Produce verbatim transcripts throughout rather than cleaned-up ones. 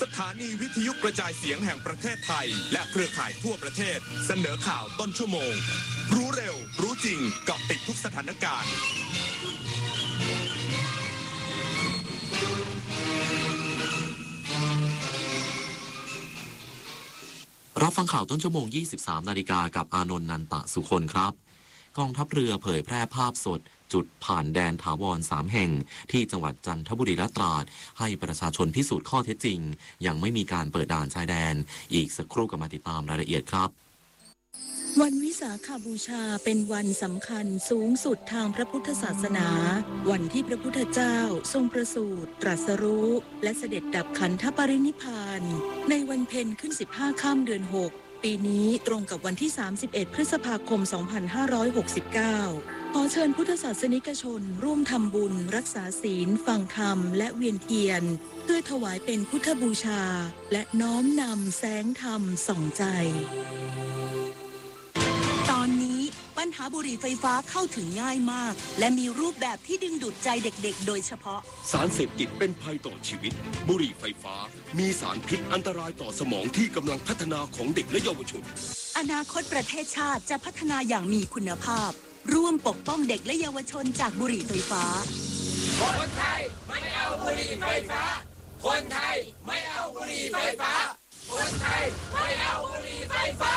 สถานีวิทยุกระจายเสียงแห่งประเทศไทยและเครือข่ายทั่วประเทศเสนอข่าวต้นชั่วโมงรู้เร็วรู้จริงเกาะติดทุกสถานการณ์รับฟังข่าวต้นชั่วโมง ยี่สิบสาม นาฬิกากับอานนท์ นันตะสุคนครับกองทัพเรือเผยแพร่ภาพสดจุดผ่านแดนถาวรสามแห่งที่จังหวัดจันทบุรีและตราดให้ประชาชนพิสูจน์ข้อเท็จจริงยังไม่มีการเปิดด่านชายแดนอีกสักครู่ก็มาติดตามรายละเอียดครับวันวิสาขบูชาเป็นวันสำคัญสูงสุดทางพระพุทธศาสนาวันที่พระพุทธเจ้าทรงประสูติตรัสรู้และเสด็จดับขันธปรินิพพานในวันเพ็ญขึ้นสิบห้าค่ำเดือนหกปีนี้ตรงกับวันที่สามสิบเอ็ดพฤษภาคมสองพันห้าร้อยหกสิบเก้าขอเชิญพุทธศาสนิกชนร่วมทำบุญรักษาศีลฟังธรรมและเวียนเทียนเพื่อถวายเป็นพุทธบูชาและน้อมนำแสงธรรมส่องใจตอนนี้ปัญหาบุหรี่ไฟฟ้าเข้าถึงง่ายมากและมีรูปแบบที่ดึงดูดใจเด็กๆโดยเฉพาะสารเสพติดเป็นภัยต่อชีวิตบุหรี่ไฟฟ้ามีสารพิษอันตรายต่อสมองที่กำลังพัฒนาของเด็กและเยาวชนอนาคตประเทศชาติจะพัฒนาอย่างมีคุณภาพร่วมปกป้องเด็กและเยาวชนจากบุหรี่ไฟฟ้าคนไทยไม่เอาบุหรี่ไฟฟ้าคนไทยไม่เอาบุหรี่ไฟฟ้าคนไทยไม่เอาบุหรี่ไฟฟ้า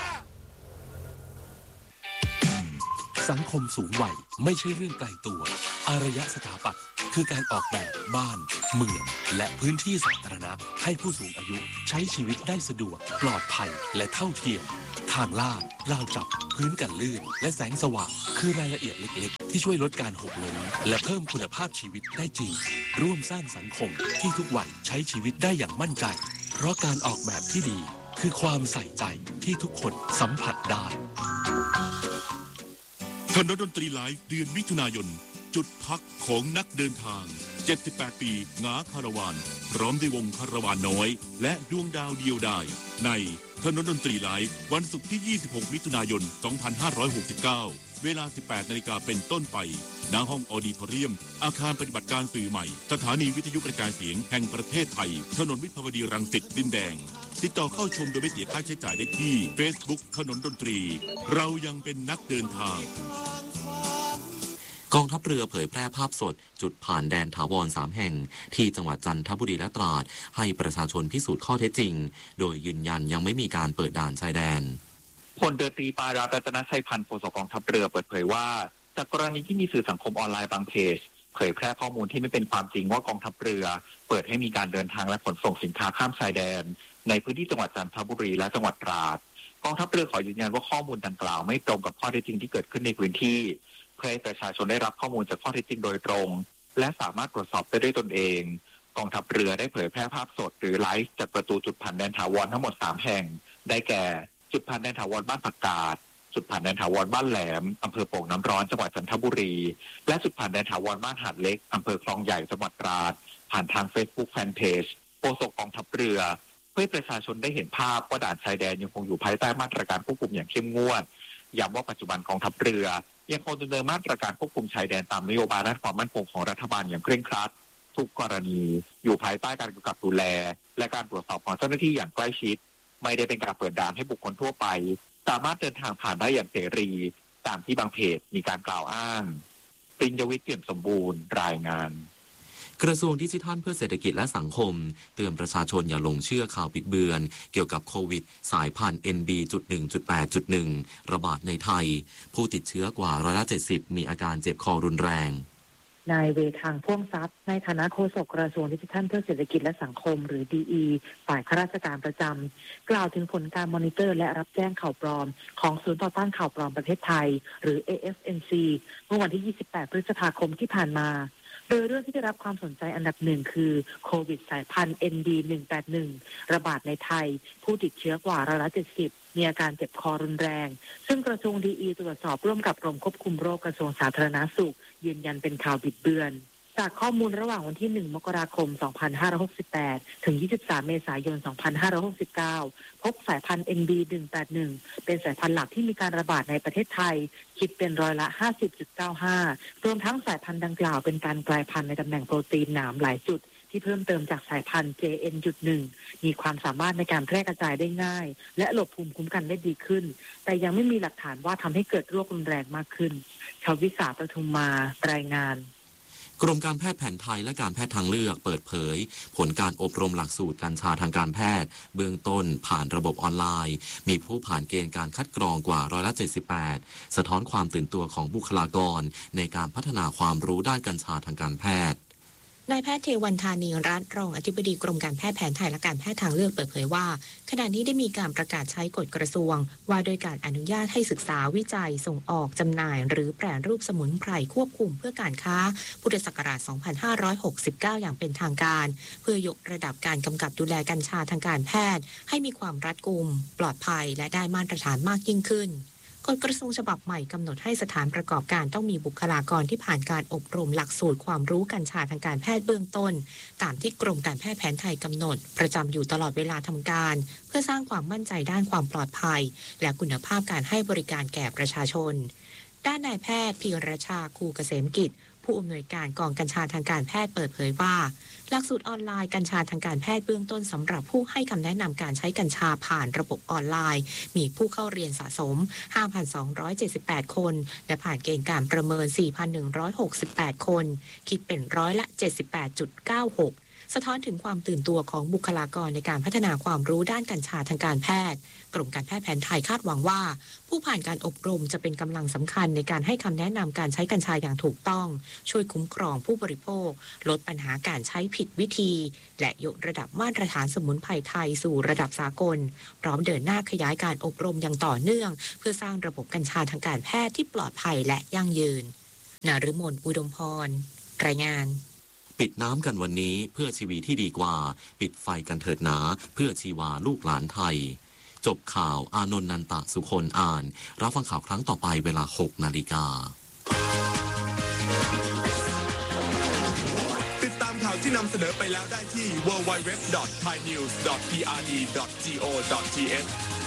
สังคมสูงวัยไม่ใช่เรื่องไกลตัวอารยสถาปัตย์คือการออกแบบบ้านเมืองและพื้นที่สาธารณะให้ผู้สูงอายุใช้ชีวิตได้สะดวกปลอดภัยและเท่าเทียมทางลาดราวจับพื้นกันลื่นและแสงสว่างคือรายละเอียดเล็กๆที่ช่วยลดการหกล้มและเพิ่มคุณภาพชีวิตได้จริงร่วมสร้างสังคมที่ทุกวัยใช้ชีวิตได้อย่างมั่นใจเพราะการออกแบบที่ดีคือความใส่ใจที่ทุกคนสัมผัสได้ถนนดนตรีไลฟ์เดือนมิถุนายนจุดพักของนักเดินทางเจ็ดสิบแปดปีงาคาราวานพร้อมด้วยวงคาราวานน้อยและดวงดาวเดียวดายในถนนดนตรีไลฟ์วันศุกร์ที่ยี่สิบหกมิถุนายนสองพันห้าร้อยหกสิบเก้าเวลา สิบแปดนาฬิกาเป็นต้นไปณห้องออดิทอเรียมอาคารปฏิบัติการสื่อใหม่สถานีวิทยุกระจายเสียงแห่งประเทศไทยถนนวิภาวดีรังสิตดินแดงติดต่อเข้าชมโดยไม่เสียค่าใช้จ่ายได้ที่ Facebook ถนนดนตรีเรายังเป็นนักเดินทางกองทัพเรือเผยแพร่ภาพสดจุดผ่านแดนถาวรสามแห่งที่จังหวัดจันทบุรีและตราดให้ประชาชนพิสูจน์ข้อเท็จจริงโดยยืนยันยังไม่มีการเปิดด่านชายแดนพลเรือตรีปารารัตนชัยพันธ์โฆษกกองทัพเรือเปิดเผยว่าจากกรณีที่มีสื่อสังคมออนไลน์บางเพจเผยแพร่ข้อมูลที่ไม่เป็นความจริงว่ากองทัพเรือเปิดให้มีการเดินทางและขนส่งสินค้าข้ามชายแดนในพื้นที่จังหวัดจันทบุรีและจังหวัดตราดกองทัพเรือขอยืนยันว่าข้อมูลดังกล่าวไม่ตรงกับข้อเท็จจริงที่เกิดขึ้นในพื้นที่เพื่อให้ประชาชนได้รับข้อมูลจากข้อเท็จจริงโดยตรงและสามารถตรวจสอบได้ด้วยตนเองกองทัพเรือได้เผยแพร่ภาพสดหรือไลฟ์จากประตูจุดผ่านแดนถาวรทั้งหมดสามแห่งได้แก่จุดผ่านแดนถาวรบ้านผักกาดจุดผ่านแดนถาวรบ้านแหลมอำเภอโป่งน้ำร้อนจังหวัดจันทบุรีและจุดผ่านแดนถาวรบ้านหาดเล็กอำเภอคลองใหญ่จังหวัดตราดผ่านทาง Facebook Fanpage โฆษกกองทัพเรือเพื่อประชาชนได้เห็นภาพว่าด่านชายแดนยังคงอยู่ภายใต้มาตรการควบคุมอย่างเข้มงวดย้ำว่าปัจจุบันกองทัพเรือยังคงดำเนินมาตรการควบคุมชายแดนตามนโยบายด้านความมั่นคงของรัฐบาลอย่างเคร่งครัดทุกกรณีอยู่ภายใต้การกำกับดูแลและการตรวจสอบของเจ้าหน้าที่อย่างใกล้ชิดไม่ได้เป็นการเปิดด่านให้บุคคลทั่วไปสามารถเดินทางผ่านได้อย่างเสรีตามที่บางเพจมีการกล่าวอ้างปริญญวิทย์เปี่ยมสมบูรณ์รายงานกระทรวงดิจิทัลเพื่อเศรษฐกิจและสังคมเตือนประชาชนอย่าหลงเชื่อข่าวบิดเบือนเกี่ยวกับโควิดสายพันธุ์ เอ็น บี จุด หนึ่ง จุด แปด จุด หนึ่ง ระบาดในไทยผู้ติดเชื้อกว่าร้อยละเจ็ดสิบมีอาการเจ็บคอรุนแรงนายเวทางพ่วงทรัพย์ในฐานะโฆษกกระทรวงดิจิทัลเพื่อเศรษฐกิจและสังคมหรือ ดี อี ฝ่ายข้าราชการประจำกล่าวถึงผลการมอนิเตอร์และรับแจ้งข่าวปลอมของศูนย์ต่อต้านข่าวปลอมประเทศไทยหรือ เอ เอฟ เอ็น ซี เมื่อวันที่ยี่สิบแปดพฤษภาคมที่ผ่านมาโดยเรื่องที่ได้รับความสนใจอันดับหนึ่งคือโควิดสายพันธุ์ เอ็น บี หนึ่ง แปด หนึ่ง ระบาดในไทยผู้ติดเชื้อกว่าร้อยละเจ็ดสิบมีอาการเจ็บคอรุนแรงซึ่งกระทรวง ดี อี ตรวจสอบร่วมกับกรมควบคุมโรคกระทรวงสาธารณสุขยืนยันเป็นข่าวบิดเบือนจากข้อมูลระหว่างวันที่หนึ่งมกราคมสองพันห้าร้อยหกสิบแปดถึงยี่สิบสามเมษายนสองพันห้าร้อยหกสิบเก้าพบสายพันธุ์ เอ็น บี หนึ่ง แปด หนึ่ง เป็นสายพันธุ์หลักที่มีการระบาดในประเทศไทยคิดเป็นร้อยละ ห้าสิบจุดเก้าห้า รวมทั้งสายพันธุ์ดังกล่าวเป็นการกลายพันธุ์ในตำแหน่งโปรตีนหนามหลายจุดที่เพิ่มเติมจากสายพันธุ์ เจ เอ็น จุด หนึ่ง มีความสามารถในการแพร่กระจายได้ง่ายและหลบภูมิคุ้มกันได้ดีขึ้นแต่ยังไม่มีหลักฐานว่าทำให้เกิดโรครุนแรงมากขึ้นชาววิสาปทุมมารายงานกรมการแพทย์แผนไทยและการแพทย์ทางเลือกเปิดเผยผลการอบรมหลักสูตรกัญชาทางการแพทย์เบื้องต้นผ่านระบบออนไลน์มีผู้ผ่านเกณฑ์การคัดกรองกว่าร้อยละเจ็ดสิบแปดสะท้อนความตื่นตัวของบุคลากรในการพัฒนาความรู้ด้านกัญชาทางการแพทย์นายแพทย์เทวันธานีรัตน์รองอธิบดีกรมการแพทย์แผนไทยและการแพทย์ทางเลือกเปิดเผยว่าขณะนี้ได้มีการประกาศใช้กฎกระทรวงว่าโดยการอนุญาตให้ศึกษาวิจัยส่งออกจำหน่ายหรือแปรรูปสมุนไพรควบคุมเพื่อการค้าพุทธศักราช สองพันห้าร้อยหกสิบเก้า อย่างเป็นทางการเพื่อยกระดับการกำกับดูแลกัญชาทางการแพทย์ให้มีความรัดกุมปลอดภัยและได้มาตรฐานมากยิ่งขึ้นกฎกระทรวงฉบับใหม่กำหนดให้สถานประกอบการต้องมีบุคลากรที่ผ่านการอบรมหลักสูตรความรู้กัญชาทางการแพทย์เบื้องต้นตามที่กรมการแพทย์แผนไทยกำหนดประจำอยู่ตลอดเวลาทำการเพื่อสร้างความมั่นใจด้านความปลอดภัยและคุณภาพการให้บริการแก่ประชาชนด้านนายแพทย์พีรชาคูเกษมกิจผู้อำนวยการกองกัญชาทางการแพทย์เปิดเผยว่าหลักสูตรออนไลน์กัญชาทางการแพทย์เบื้องต้นสำหรับผู้ให้คำแนะนำการใช้กัญชาผ่านระบบออนไลน์มีผู้เข้าเรียนสะสม ห้าพันสองร้อยเจ็ดสิบแปด คนและผ่านเกณฑ์การประเมิน สี่พันหนึ่งร้อยหกสิบแปด คนคิดเป็นร้อยละ เจ็ดสิบแปดจุดเก้าหกสะท้อนถึงความตื่นตัวของบุคลากรในการพัฒนาความรู้ด้านกัญชาทางการแพทย์กรมการแพทย์แผนไทยคาดหวังว่าผู้ผ่านการอบรมจะเป็นกำลังสำคัญในการให้คำแนะนำการใช้กัญชาอย่างถูกต้องช่วยคุ้มครองผู้บริโภคลดปัญหาการใช้ผิดวิธีและยกระดับมาตรฐานสมุนไพรไทยสู่ระดับสากลพร้อมเดินหน้าขยายการอบรมอย่างต่อเนื่องเพื่อสร้างระบบกัญชาทางการแพทย์ที่ปลอดภัยและยั่งยืนนฤมลอุดมพรรายงานปิดน้ำกันวันนี้เพื่อชีวิตที่ดีกว่าปิดไฟกันเถิดหนาเพื่อชีวาลูกหลานไทยจบข่าวอานนท์นันตะสุคนอ่านรับฟังข่าวครั้งต่อไปเวลา หกนาฬิกาติดตามข่าวที่นำเสนอไปแล้วได้ที่ ดับเบิลยู ดับเบิลยู ดับเบิลยู ดอท ไทยนิวส์ ดอท พี อาร์ ดี ดอท จี โอ ดอท ที เอช